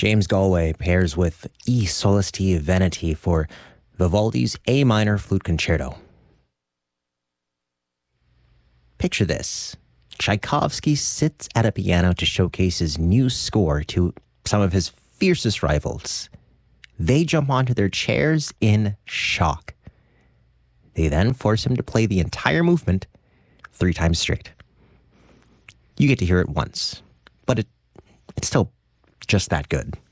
James Galway pairs with E Solesti Veneti for Vivaldi's A minor flute concerto. Picture this. Tchaikovsky sits at a piano to showcase his new score to some of his fiercest rivals. They jump onto their chairs in shock. They then force him to play the entire movement 3 times straight. You get to hear it once, but it's still just that good.